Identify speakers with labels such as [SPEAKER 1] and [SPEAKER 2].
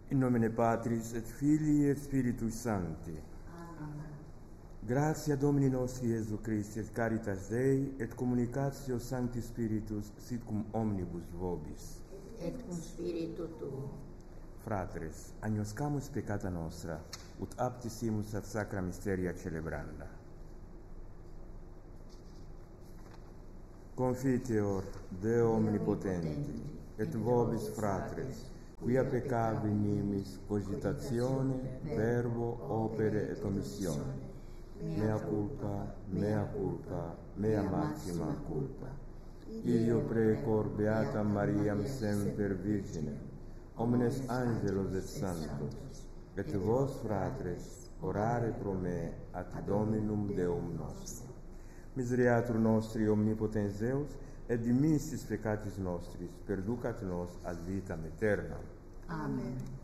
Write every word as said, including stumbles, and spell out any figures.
[SPEAKER 1] In nomine Patris et Filii et Spiritus Sancti.
[SPEAKER 2] Amen.
[SPEAKER 1] Gratia Domini nostri Iesu Christi et caritas Dei et communicatio Sancti Spiritus sit cum omnibus vobis.
[SPEAKER 2] Et cum spiritu tuo.
[SPEAKER 1] Fratres, agnoscamus peccata nostra, ut aptissimus ad sacra mysteria celebranda. Confiteor Deo omnipotenti, et vobis fratres, quia peccavi nimis cogitatione, verbo, opere et omissione. Mea culpa, mea culpa, mea maxima culpa. Io precor beatam Mariam semper Virginem, omnes angelos et sanctos, et vos, fratres, orare pro me ad Dominum Deum nostrum. Misereatur nostri omnipotens Deus, et dimissis peccatis nostris perducat nos ad vitam aeternam.
[SPEAKER 2] Amen.